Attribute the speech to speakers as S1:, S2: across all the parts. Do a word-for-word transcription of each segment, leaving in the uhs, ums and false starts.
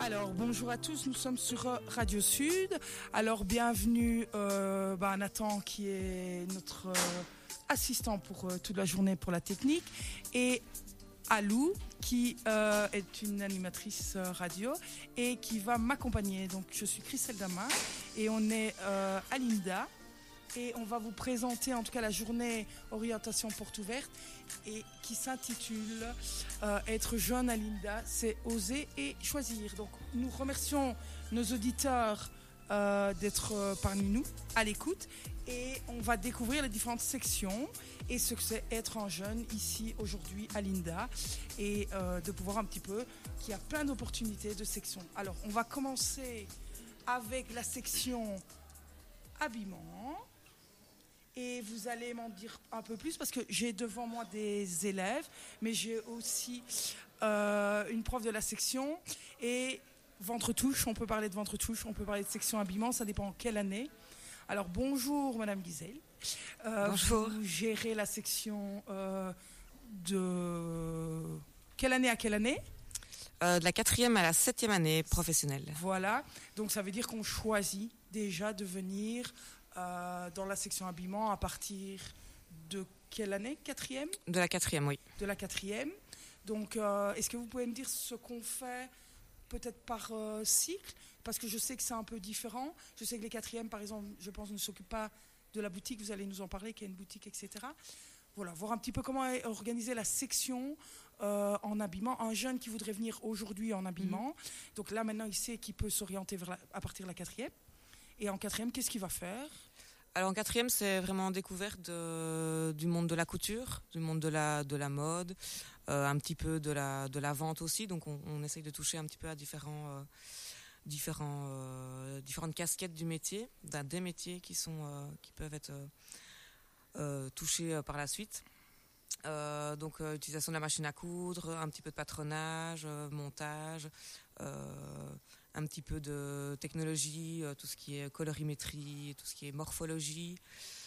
S1: Alors bonjour à tous, nous sommes sur Radio Sud. Alors bienvenue euh, bah, Nathan qui est notre euh, assistant pour euh, toute la journée pour la technique et Alou qui euh, est une animatrice euh, radio et qui va m'accompagner. Donc je suis Christelle Damas et on est euh, à Linda. Et on va vous présenter en tout cas la journée orientation porte ouverte et qui s'intitule euh, Être jeune à Linda, c'est oser et choisir. Donc nous remercions nos auditeurs euh, d'être euh, parmi nous à l'écoute et on va découvrir les différentes sections et ce que c'est être un jeune ici aujourd'hui à Linda et euh, de pouvoir un petit peu qu'il y a plein d'opportunités de sections. Alors on va commencer avec la section habillement. Et vous allez m'en dire un peu plus parce que j'ai devant moi des élèves, mais j'ai aussi euh, une prof de la section. Et ventre-touche, on peut parler de ventre-touche, on peut parler de section habillement, ça dépend en quelle année. Alors bonjour Madame Guisel. Euh,
S2: bonjour.
S1: Vous gérez la section euh, de quelle année à quelle année ?
S2: euh, De la quatrième à la septième année professionnelle.
S1: Voilà, donc ça veut dire qu'on choisit déjà de venir... Euh, dans la section habillement à partir de quelle année ? Quatrième ?
S2: De la quatrième, oui.
S1: De la quatrième. Donc, euh, est-ce que vous pouvez me dire ce qu'on fait peut-être par euh, cycle ? Parce que je sais que c'est un peu différent. Je sais que les quatrièmes, par exemple, je pense, ne s'occupent pas de la boutique. Vous allez nous en parler, qu'il y a une boutique, et cetera. Voilà, voir un petit peu comment est organisée la section euh, en habillement. Un jeune qui voudrait venir aujourd'hui en habillement. Mmh. Donc là, maintenant, il sait qu'il peut s'orienter vers la, à partir de la quatrième. Et en quatrième, qu'est-ce qu'il va faire ?
S2: Alors en quatrième, c'est vraiment découverte de, du monde de la couture, du monde de la, de la mode, euh, un petit peu de la, de la vente aussi. Donc on, on essaye de toucher un petit peu à différents, euh, différents, euh, différentes casquettes du métier, d'un, des métiers qui, sont, euh, qui peuvent être euh, euh, touchés euh, par la suite. Euh, donc euh, utilisation de la machine à coudre, un petit peu de patronage, euh, montage, euh, un petit peu de technologie, euh, tout ce qui est colorimétrie, tout ce qui est morphologie.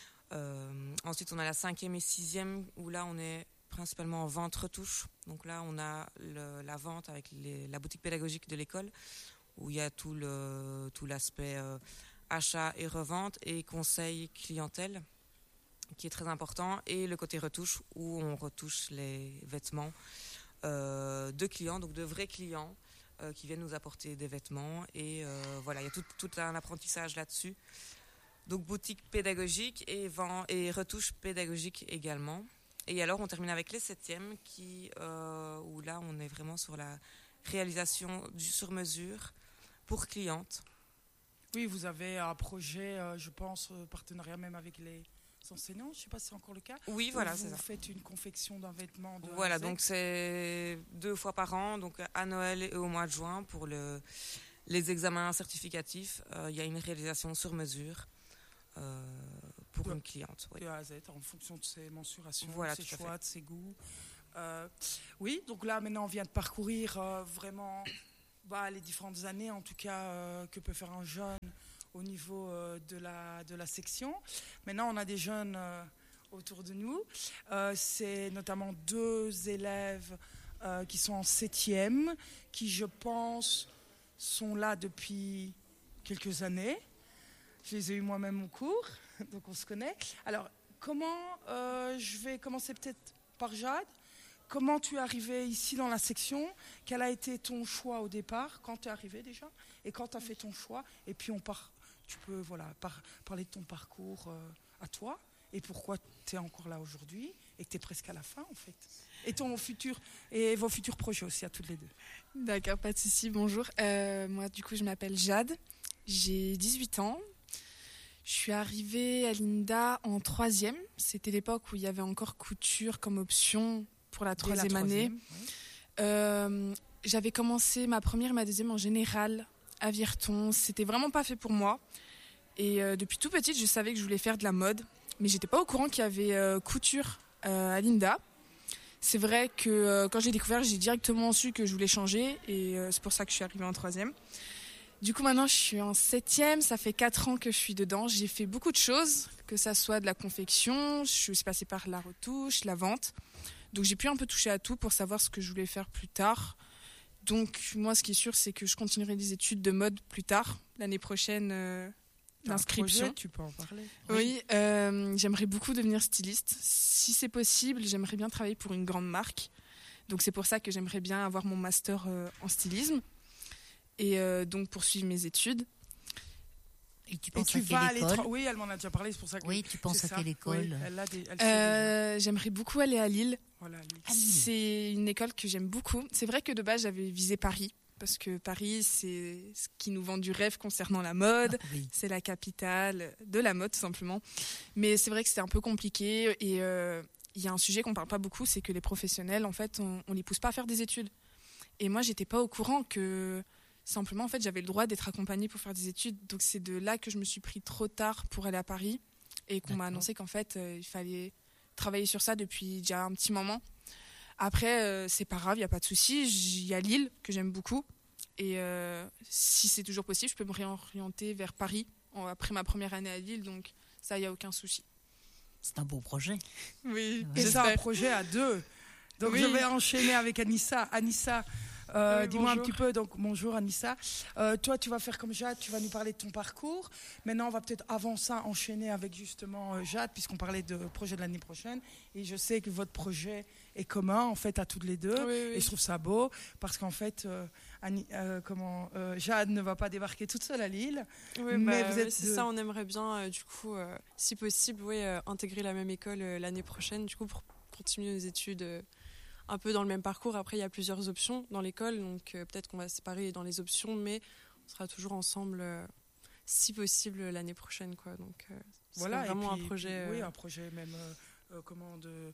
S2: Euh, ensuite on a la cinquième et sixième où là on est principalement en vente retouche. Donc là on a le, la vente avec les, la boutique pédagogique de l'école où il y a tout, le, tout l'aspect euh, achat et revente et conseil clientèle, qui est très important, et le côté retouche où on retouche les vêtements euh, de clients, donc de vrais clients euh, qui viennent nous apporter des vêtements et euh, voilà, il y a tout, tout un apprentissage là-dessus. Donc boutique pédagogique et, vent, et retouche pédagogique également. Et alors on termine avec les septièmes qui, euh, où là on est vraiment sur la réalisation du sur-mesure pour clientes.
S1: Oui, vous avez un projet, euh, je pense, euh, partenariat même avec les enseignants, je ne sais pas si c'est encore le cas.
S2: Oui, voilà,
S1: vous
S2: c'est ça.
S1: Vous faites une confection d'un vêtement de
S2: Voilà, donc c'est deux fois par an, donc à Noël et au mois de juin pour le, les examens certificatifs. Euh, il y a une réalisation sur mesure euh, pour de, une cliente.
S1: Oui. De A à Z, en fonction de ses mensurations,
S2: voilà,
S1: de ses choix, de ses goûts. Euh, oui, donc là maintenant on vient de parcourir euh, vraiment bah, les différentes années, en tout cas, euh, que peut faire un jeune au niveau euh, de, la, de la section. Maintenant, on a des jeunes euh, autour de nous. Euh, c'est notamment deux élèves euh, qui sont en septième, qui, je pense, sont là depuis quelques années. Je les ai eus moi-même au cours, donc on se connaît. Alors, comment, euh, je vais commencer peut-être par Jade. Comment tu es arrivée ici dans la section ? Quel a été ton choix au départ ? Quand tu es arrivée déjà ? Et quand tu as fait ton choix ? Et puis on part... Tu peux voilà, par, parler de ton parcours euh, à toi et pourquoi tu es encore là aujourd'hui et que tu es presque à la fin en fait. Et, ton futur, et vos futurs projets aussi à toutes les deux.
S3: D'accord, pas de souci, bonjour. Euh, moi du coup je m'appelle Jade, j'ai dix-huit ans. Je suis arrivée à Linda en troisième. C'était l'époque où il y avait encore couture comme option pour la troisième, la troisième année. Oui. Euh, j'avais commencé ma première et ma deuxième en général à Virton. C'était vraiment pas fait pour moi. Et euh, depuis tout petite, je savais que je voulais faire de la mode, mais j'étais pas au courant qu'il y avait euh, couture euh, à Linda. C'est vrai que euh, quand j'ai découvert, j'ai directement su que je voulais changer, et euh, c'est pour ça que je suis arrivée en troisième. Du coup, maintenant, je suis en septième. Ça fait quatre ans que je suis dedans. J'ai fait beaucoup de choses, que ça soit de la confection. Je suis aussi passée par la retouche, la vente. Donc, j'ai pu un peu toucher à tout pour savoir ce que je voulais faire plus tard. Donc moi, ce qui est sûr, c'est que je continuerai des études de mode plus tard, l'année prochaine, euh, l'inscription.
S1: Projet, tu peux en parler.
S3: Oui, oui euh, j'aimerais beaucoup devenir styliste. Si c'est possible, j'aimerais bien travailler pour une grande marque. Donc c'est pour ça que j'aimerais bien avoir mon master euh, en stylisme et euh, donc poursuivre mes études.
S4: Et tu penses
S1: et tu
S4: à quelle école
S1: tra- Oui, elle m'en a déjà parlé, c'est pour ça que...
S4: Oui, tu penses à
S1: ça.
S4: quelle école?
S1: Oui, elle a des, elle
S3: euh, J'aimerais beaucoup aller à Lille.
S1: Voilà, Lille.
S4: À Lille.
S3: C'est une école que j'aime beaucoup. C'est vrai que de base, j'avais visé Paris, parce que Paris, c'est ce qui nous vend du rêve concernant la mode.
S4: Ah, oui.
S3: C'est la capitale de la mode, tout simplement. Mais c'est vrai que c'était un peu compliqué. Et euh, il y a un sujet qu'on ne parle pas beaucoup, c'est que les professionnels, en fait, on ne les pousse pas à faire des études. Et moi, je n'étais pas au courant que... Simplement, en fait, j'avais le droit d'être accompagnée pour faire des études. Donc, c'est de là que je me suis pris trop tard pour aller à Paris et qu'on m'a annoncé qu'en fait, euh, il fallait travailler sur ça depuis déjà un petit moment. Après, euh, c'est pas grave, il n'y a pas de souci. Il y a Lille, que j'aime beaucoup. Et euh, si c'est toujours possible, je peux me réorienter vers Paris après ma première année à Lille. Donc, ça, il n'y a aucun souci.
S4: C'est un beau projet.
S3: Oui,
S1: Et c'est un projet à deux. Donc,
S3: oui.
S1: je vais enchaîner avec Anissa. Anissa, Euh,
S3: oui,
S1: dis-moi
S3: bonjour.
S1: un petit peu, donc bonjour Anissa. Euh, toi, tu vas faire comme Jade, tu vas nous parler de ton parcours. Maintenant, on va peut-être avant ça enchaîner avec justement euh, Jade, puisqu'on parlait de projet de l'année prochaine. Et je sais que votre projet est commun en fait à toutes les deux.
S3: Oui, oui.
S1: Et je trouve ça beau parce qu'en fait, euh, Annie, euh, comment, euh, Jade ne va pas débarquer toute seule à Lille.
S5: Oui,
S1: mais
S5: bah,
S1: vous
S5: oui,
S1: êtes
S5: c'est
S1: deux.
S5: ça, on aimerait bien, euh, du coup, euh, si possible, oui, euh, intégrer la même école euh, l'année prochaine, du coup, pour continuer nos études. Euh, un peu dans le même parcours. Après, il y a plusieurs options dans l'école, donc euh, peut-être qu'on va se séparer dans les options, mais on sera toujours ensemble, euh, si possible, l'année prochaine, quoi. Donc, euh, c'est
S1: Voilà,
S5: vraiment
S1: et puis,
S5: un projet.
S1: puis, oui,
S5: euh,
S1: un projet même euh, euh, comment de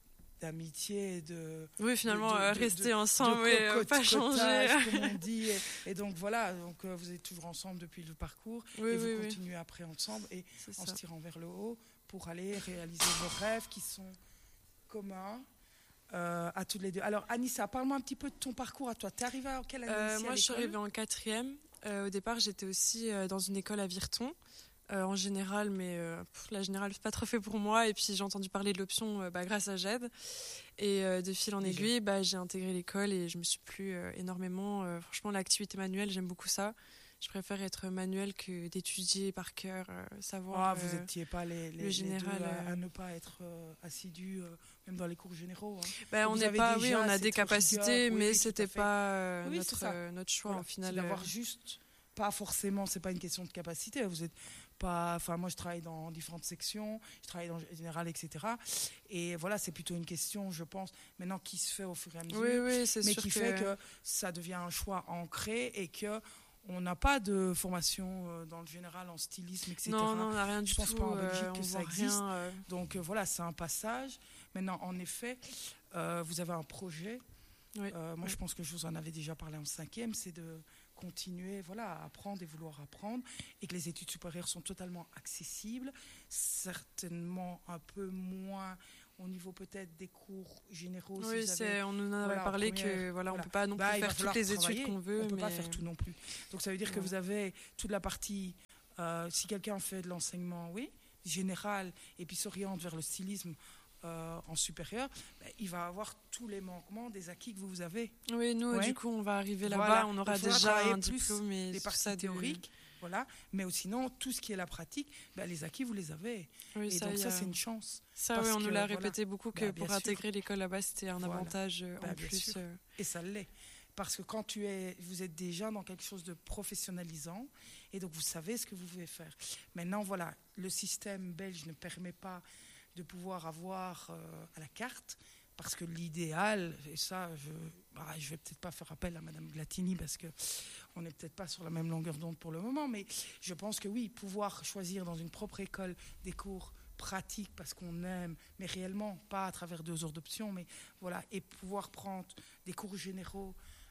S1: d'amitié, de
S5: Oui, finalement,
S1: de- de-
S5: euh,
S1: de-
S5: rester
S1: de-
S5: ensemble,
S1: de
S5: mais euh,
S1: cocotte-
S5: pas changer.
S1: cottage, comme on dit. Et, et donc voilà, donc euh, vous êtes toujours ensemble depuis le parcours
S5: Oui,
S1: et
S5: oui,
S1: vous
S5: oui,
S1: continuez après ensemble et
S5: c'est
S1: en
S5: ça.
S1: se tirant vers le haut pour aller réaliser vos rêves qui sont communs. Euh, à toutes les deux. Alors Anissa, parle-moi un petit peu de ton parcours à toi. T'es arrivée à quelle année
S5: Euh,
S1: ici à
S5: moi, je suis
S1: l'école
S5: arrivée en quatrième. Euh, au départ, j'étais aussi euh, dans une école à Virton, euh, en général, mais euh, pff, la générale, c'est pas trop fait pour moi. Et puis, j'ai entendu parler de l'option euh, bah, grâce à Jade. Et euh, de fil en
S1: Déjà.
S5: aiguille, bah, j'ai intégré l'école et je me suis plu euh, énormément. Euh, franchement, l'activité manuelle, j'aime beaucoup ça. Je préfère être manuel que d'étudier par cœur, euh, savoir.
S1: Ah, vous
S5: euh,
S1: n'étiez pas les, les,
S5: le
S1: les
S5: général,
S1: deux à,
S5: euh,
S1: à ne pas être euh, assidus, euh, même dans les cours généraux. Hein.
S5: bah,
S1: Vous
S5: on n'est
S1: avez
S5: pas,
S1: déjà
S5: oui, on a
S1: cette
S5: des capacités,
S1: rigueur, oui,
S5: mais
S1: oui, tout à
S5: c'était
S1: fait.
S5: pas euh,
S1: Oui, c'est
S5: notre,
S1: ça.
S5: euh, notre choix
S1: Voilà,
S5: au final.
S1: c'est d'avoir
S5: euh,
S1: juste, pas forcément, c'est pas une question de capacité. Vous êtes pas, enfin moi je travaille dans différentes sections, je travaille dans le général, et cetera. Et voilà, c'est plutôt une question, je pense, maintenant qui se fait au fur et à mesure,
S5: Oui, oui, c'est
S1: mais
S5: sûr
S1: qui
S5: que...
S1: fait que ça devient un choix ancré et que on n'a pas de formation euh, dans le général en stylisme, et cetera.
S5: Non, non, on n'a rien du
S1: Je pense
S5: tout.
S1: pas en Belgique
S5: euh,
S1: que
S5: on
S1: ça
S5: voit
S1: existe.
S5: rien, euh,
S1: Donc euh, voilà, c'est un passage. Maintenant, en effet, euh, vous avez un projet.
S5: Oui,
S1: Euh, moi,
S5: oui.
S1: je pense que je vous en avais déjà parlé en cinquième, c'est de continuer voilà, à apprendre et vouloir apprendre, et que les études supérieures sont totalement accessibles, certainement un peu moins au niveau peut-être des cours généraux. si
S5: Oui,
S1: vous avez-
S5: c'est, on nous en avait
S1: voilà, en
S5: parlé
S1: première,
S5: que voilà, on
S1: voilà.
S5: peut pas non plus
S1: Bah, il va
S5: faire toutes
S1: falloir
S5: les études
S1: travailler.
S5: qu'on veut.
S1: On ne peut
S5: mais...
S1: pas faire tout non plus. Donc ça veut dire que
S5: Ouais.
S1: vous avez toute la partie, euh, si quelqu'un fait de l'enseignement, oui, général, et puis s'oriente vers le stylisme euh, en supérieur, ben, il va avoir tous les manquements des acquis que vous avez.
S5: Oui, nous,
S1: Ouais.
S5: du coup, on va arriver là-bas,
S1: Voilà.
S5: on aura
S1: Donc, il faudra
S5: déjà
S1: travailler
S5: un
S1: plus
S5: diplôme et
S1: les
S5: tout
S1: parties
S5: ça de-
S1: théoriques, voilà, mais sinon, tout ce qui est la pratique, ben, les acquis, vous les avez.
S5: Oui,
S1: Et
S5: ça,
S1: donc
S5: y
S1: ça,
S5: a-
S1: c'est une chance.
S5: ça,
S1: parce
S5: oui, on nous
S1: que,
S5: l'a
S1: voilà.
S5: répété beaucoup que
S1: Bah, bien
S5: pour
S1: sûr.
S5: intégrer l'école là-bas, c'était un
S1: Voilà.
S5: avantage euh,
S1: Bah,
S5: en
S1: bien
S5: plus.
S1: sûr.
S5: euh.
S1: Et ça l'est. Parce que quand tu es, vous êtes déjà dans quelque chose de professionnalisant, et donc vous savez ce que vous pouvez faire. Maintenant, voilà, le système belge ne permet pas de pouvoir avoir euh, à la carte, parce que l'idéal, et ça, je bah, je vais peut-être pas faire appel à Madame Glatini, parce que on n'est peut-être pas sur la même longueur d'onde pour le moment, mais je pense que oui, pouvoir choisir dans une propre école des cours pratiques parce qu'on aime, mais réellement pas à travers deux heures d'option, mais voilà, et pouvoir prendre des cours généraux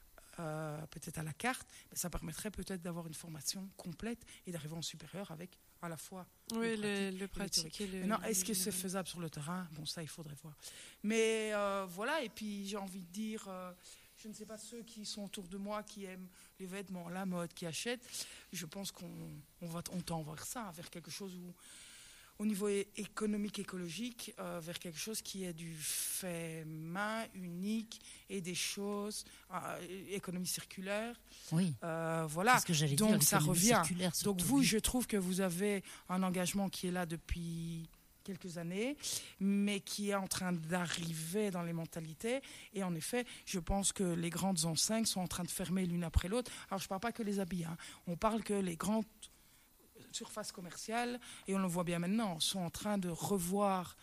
S1: euh, peut-être à la carte, ben, ça permettrait peut-être d'avoir une formation complète et d'arriver en supérieur avec à la fois
S5: Oui,
S1: le
S5: le, le
S1: pratique
S5: pratique et le.
S1: Maintenant,
S5: le
S1: est-ce que c'est
S5: général.
S1: faisable sur le terrain? Bon, ça, il faudrait voir. Mais euh, voilà, et puis j'ai envie de dire, euh, je ne sais pas ceux qui sont autour de moi, qui aiment les vêtements, la mode, qui achètent, je pense qu'on on va, on tend vers ça, vers quelque chose où, au niveau é- économique, écologique, euh, vers quelque chose qui est du fait main, unique, et des choses, euh, économie circulaire.
S4: Oui,
S1: Euh, voilà,
S4: c'est ce que j'allais
S1: donc
S4: dire.
S1: ça
S4: l'économie
S1: revient.
S4: circulaire,
S1: Donc
S4: surtout,
S1: vous,
S4: oui.
S1: je trouve que vous avez un engagement qui est là depuis quelques années, mais qui est en train d'arriver dans les mentalités. Et en effet, je pense que les grandes enseignes sont en train de fermer l'une après l'autre. Alors je ne parle pas que les habits, hein. On parle que les grandes surfaces commerciales, et on le voit bien maintenant, sont en train de revoir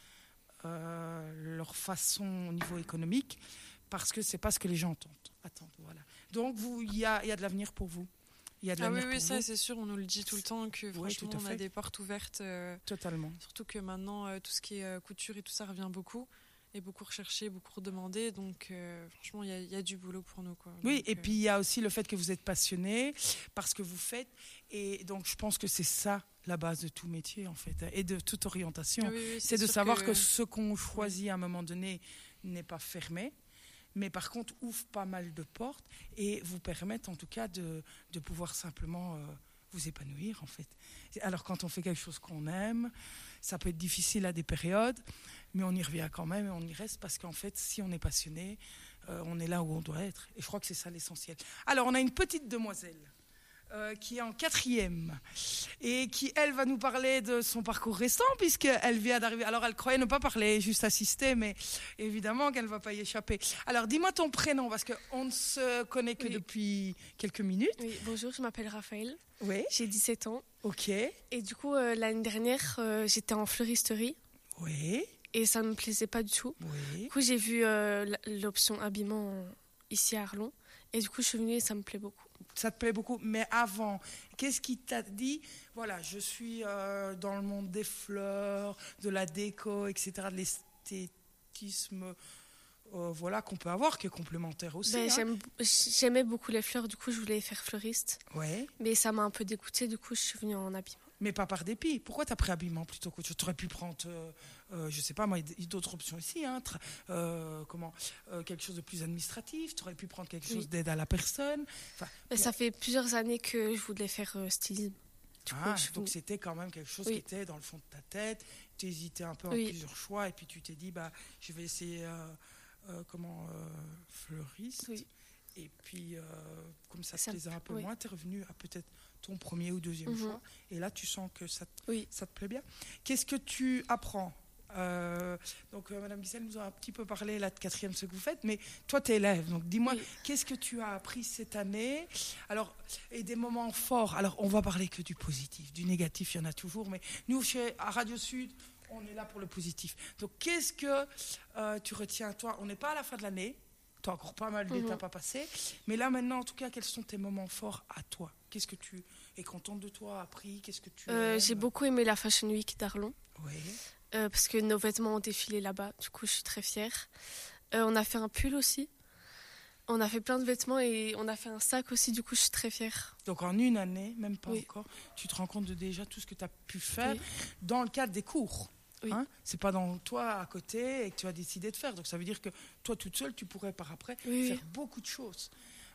S1: euh, leur façon au niveau économique, parce que c'est pas ce que les gens entendent. Attendent, voilà. Donc vous, il y a, il y a de l'avenir pour vous. Il y a de
S5: Ah oui,
S1: l'avenir
S5: oui,
S1: pour
S5: ça
S1: vous.
S5: c'est sûr, on nous le dit tout le temps que
S1: Oui,
S5: franchement
S1: tout à
S5: on a
S1: fait.
S5: des portes ouvertes. euh,
S1: Totalement.
S5: Surtout que maintenant euh, tout ce qui est euh, couture et tout ça revient beaucoup. Et beaucoup recherché, beaucoup redemandé. Donc euh, franchement, il y, a- il y a du boulot pour nous, quoi.
S1: Oui,
S5: Donc,
S1: et
S5: euh,
S1: puis il y a aussi le fait que vous êtes passionné par ce que vous faites. Et donc je pense que c'est ça la base de tout métier, en fait, et de toute orientation.
S5: ah oui, oui,
S1: C'est de
S5: sûr
S1: savoir que... ce qu'on choisit à un moment donné n'est pas fermé, mais par contre ouvre pas mal de portes et vous permettent en tout cas de, de pouvoir simplement euh, vous épanouir, en fait. Alors quand on fait quelque chose qu'on aime, ça peut être difficile à des périodes, mais on y revient quand même et on y reste parce qu'en fait, si on est passionné, euh, on est là où on doit être. Et je crois que c'est ça l'essentiel. Alors, on a une petite demoiselle euh, qui est en quatrième et qui, elle, va nous parler de son parcours récent puisqu'elle vient d'arriver. Alors, elle croyait ne pas parler, juste assister, mais évidemment qu'elle ne va pas y échapper. Alors, dis-moi ton prénom parce qu'on ne se connaît que
S6: Oui.
S1: depuis quelques minutes.
S6: Oui, bonjour, je m'appelle Raphaël,
S1: Oui,
S6: j'ai dix-sept ans.
S1: ok,
S6: Et du coup, euh, l'année dernière, euh, j'étais en fleuristerie
S1: oui,
S6: et ça ne me plaisait pas du tout.
S1: oui.
S6: Du coup, j'ai vu euh, l- l'option habillement euh, ici à Arlon. Et du coup, je suis venue et ça me plaît beaucoup.
S1: Ça te plaît beaucoup, mais avant, qu'est-ce qui t'a dit? Voilà, je suis euh, dans le monde des fleurs, de la déco, et cetera, de l'esthétisme, euh, voilà, qu'on peut avoir, qui est complémentaire aussi.
S6: Ben,
S1: hein.
S6: j'aime- J'aimais beaucoup les fleurs, du coup, je voulais faire fleuriste.
S1: Ouais,
S6: Mais ça m'a un peu dégoûtée, du coup, je suis venue en habillement.
S1: mais pas par dépit. Pourquoi t'as pris habillement plutôt que tu aurais pu prendre, euh, euh, je sais pas, moi, il y a d'autres options ici, hein, tra- euh, comment, euh, quelque chose de plus administratif. Tu aurais pu prendre quelque
S6: Oui.
S1: chose d'aide à la personne. Enfin,
S6: Ben,
S1: bon.
S6: ça fait plusieurs années que je voulais faire euh, stylisme. Du coup,
S1: Ah,
S6: je suis
S1: donc
S6: venue.
S1: c'était quand même quelque chose
S6: Oui.
S1: qui était dans le fond de ta tête. Tu hésitais un peu en
S6: Oui.
S1: plusieurs choix et puis tu t'es dit, bah, je vais essayer euh, euh, comment euh, fleuriste.
S6: Oui.
S1: Et puis, euh, comme ça te
S6: Ça me
S1: plaisait un peu
S6: oui.
S1: moins, tu es revenu à peut-être ton premier ou deuxième
S6: Mhm.
S1: choix. Et là, tu sens que ça, te-
S6: Oui.
S1: ça te plaît bien. Qu'est-ce que tu apprends? Euh, donc, euh, Madame Guissel nous a un petit peu parlé là de quatrième ce que vous faites, mais toi, tu es élève, donc dis-moi,
S6: Oui.
S1: qu'est-ce que tu as appris cette année? Alors, et des moments forts. Alors, on va parler que du positif, du négatif, il y en a toujours, mais nous, chez à Radio Sud, on est là pour le positif. Donc, qu'est-ce que euh, tu retiens, toi? On n'est pas à la fin de l'année, tu as encore pas mal
S6: Mhm.
S1: d'étapes à passer, mais là, maintenant, en tout cas, quels sont tes moments forts à toi? Qu'est-ce que tu es contente de toi, appris? Qu'est-ce que tu
S6: Euh,
S1: aimes?
S6: J'ai beaucoup aimé la Fashion Week d'Arlon.
S1: Oui.
S6: Euh, parce que nos vêtements ont défilé là-bas. Du coup, je suis très fière. Euh, on a fait un pull aussi. On a fait plein de vêtements et on a fait un sac aussi. Du coup, je suis très fière.
S1: Donc en une année, même pas
S6: Oui.
S1: encore, tu te rends compte de déjà tout ce que tu as pu faire
S6: Oui.
S1: dans le cadre des cours.
S6: Oui.
S1: Hein, c'est pas dans toi à côté et que tu as décidé de faire. Donc ça veut dire que toi toute seule, tu pourrais par après
S6: Oui,
S1: faire
S6: oui.
S1: beaucoup de choses.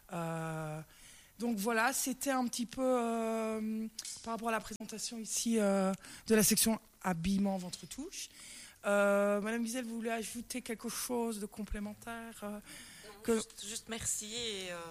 S1: Euh, donc voilà, c'était un petit peu euh, par rapport à la présentation ici euh, de la section habillement ventre-touche. Euh, Madame Guiselle, vous voulez ajouter quelque chose de complémentaire euh, que...
S2: Juste, juste merci et, euh,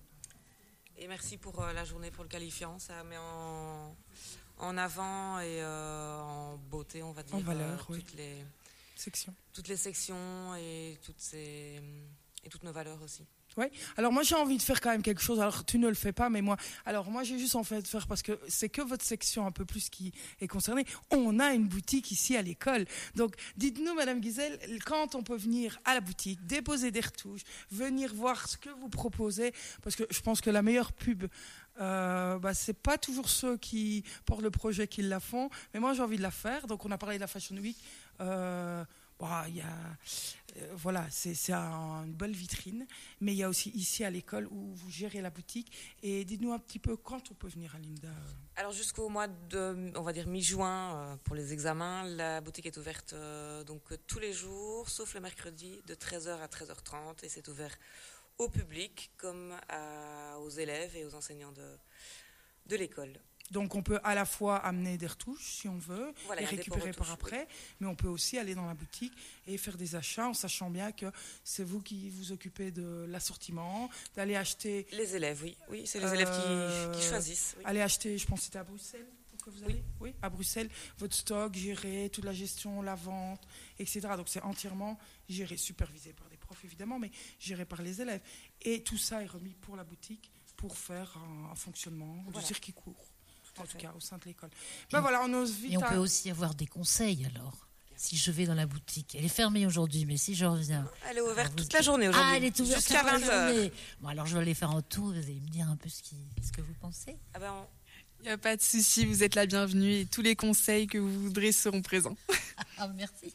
S2: et merci pour euh, la journée pour le qualifiant. Ça met en, en avant et euh, en beauté, on va dire,
S1: En valeur,
S2: euh,
S1: oui.
S2: toutes, les,
S1: section?
S2: toutes les sections et toutes, ces, et toutes nos valeurs aussi.
S1: Oui. Alors moi j'ai envie de faire quand même quelque chose. Alors tu ne le fais pas, mais moi. Alors moi j'ai juste envie de faire parce que c'est que votre section un peu plus qui est concernée. On a une boutique ici à l'école. Donc dites-nous, Madame Guiselle, quand on peut venir à la boutique, déposer des retouches, venir voir ce que vous proposez, parce que je pense que la meilleure pub. Euh, bah, c'est pas toujours ceux qui portent le projet qui la font, mais moi j'ai envie de la faire. Donc on a parlé de la Fashion Week. Euh, Bon, il y a, euh, voilà, c'est, c'est un- une belle vitrine, mais il y a aussi ici à l'école où vous gérez la boutique. Et dites-nous un petit peu quand on peut venir à Linda.
S2: Alors jusqu'au mois de, on va dire mi-juin euh, pour les examens, la boutique est ouverte euh, donc euh, tous les jours, sauf le mercredi, de treize heures à treize heures trente, et c'est ouvert au public comme à- aux élèves et aux enseignants de, de l'école.
S1: Donc on peut à la fois amener des retouches si on veut,
S2: Voilà,
S1: et
S2: il y a un dépôt
S1: récupérer par
S2: retouches,
S1: après, mais on peut aussi aller dans la boutique et faire des achats en sachant bien que c'est vous qui vous occupez de l'assortiment, d'aller acheter,
S2: Les élèves, oui. Oui, c'est les
S1: Euh,
S2: élèves qui, qui choisissent. Oui.
S1: aller acheter, je pense que c'était à Bruxelles que vous allez, oui, à Bruxelles, votre stock, gérer toute la gestion, la vente, et cetera. Donc c'est entièrement géré, supervisé par des profs évidemment, mais géré par les élèves. Et tout ça est remis pour la boutique pour faire un, un fonctionnement
S2: Voilà.
S1: du circuit court.
S2: Tout à
S1: En tout
S2: fait.
S1: cas, au sein de l'école. Ben voilà, on ose vite.
S4: Et on
S1: à-
S4: peut aussi avoir des conseils alors. Si je vais dans la boutique, elle est fermée aujourd'hui, mais si je reviens.
S2: Elle est ouverte
S4: Alors, vous-
S2: toute la journée aujourd'hui.
S4: Ah, elle est ouverte
S2: Jusqu'à
S4: toute la
S2: vingt heures.
S4: journée. Bon, alors je vais aller faire un tour. Vous allez me dire un peu ce, qui, ce que vous pensez.
S2: Ah ben, on-
S3: Il n'y a pas de souci, vous êtes la bienvenue et tous les conseils que vous voudrez seront présents.
S4: Ah, merci.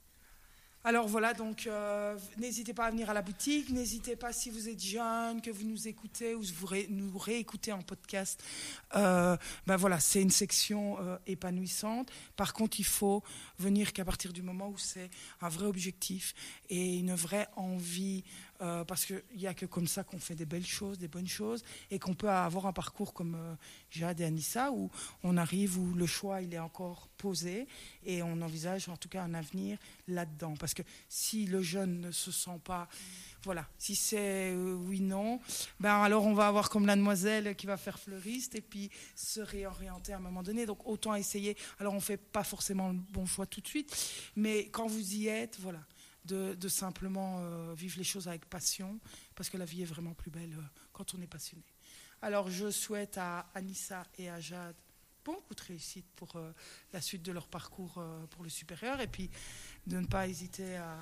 S1: Alors voilà, donc euh, n'hésitez pas à venir à la boutique, n'hésitez pas si vous êtes jeune, que vous nous écoutez ou vous ré- nous réécoutez en podcast. Euh, ben voilà, c'est une section euh, épanouissante. Par contre, il faut venir qu'à partir du moment où c'est un vrai objectif et une vraie envie, euh, parce qu'il n'y a que comme ça qu'on fait des belles choses, des bonnes choses, et qu'on peut avoir un parcours comme euh, Jade et Anissa, où on arrive, où le choix il est encore posé, et on envisage en tout cas un avenir là-dedans. Parce que si le jeune ne se sent pas, voilà, si c'est euh, oui, non, ben alors on va avoir comme la demoiselle qui va faire fleuriste et puis se réorienter à un moment donné. Donc autant essayer. Alors on ne fait pas forcément le bon choix tout de suite, mais quand vous y êtes, voilà, de, de simplement euh, vivre les choses avec passion, parce que la vie est vraiment plus belle euh, quand on est passionné. Alors je souhaite à Anissa et à Jade beaucoup de réussite pour euh, la suite de leur parcours euh, pour le supérieur, et puis de ne pas hésiter à,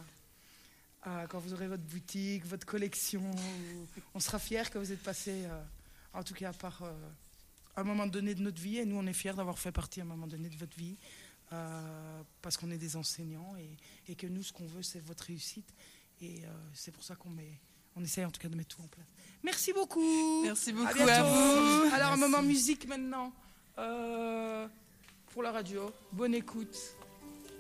S1: à quand vous aurez votre boutique, votre collection, ou- on sera fiers que vous êtes passé, euh, en tout cas par euh, un moment donné de notre vie, et nous on est fiers d'avoir fait partie à un moment donné de votre vie, euh, parce qu'on est des enseignants, et, et que nous ce qu'on veut c'est votre réussite, et euh, c'est pour ça qu'on met, on essaye en tout cas de mettre tout en place. Merci beaucoup.
S3: Merci beaucoup
S1: À
S3: à,
S1: bientôt.
S3: vous.
S1: Alors un
S4: Merci.
S1: moment musique maintenant euh, pour la radio. Bonne écoute.